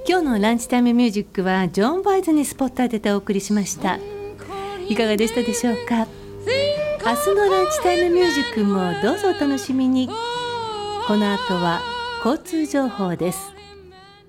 今日のランチタイムミュージックはジョン・バイズにスポット当ててお送りしました。いかがでしたでしょうか。明日のランチタイムミュージックもどうぞお楽しみに。この後は交通情報です。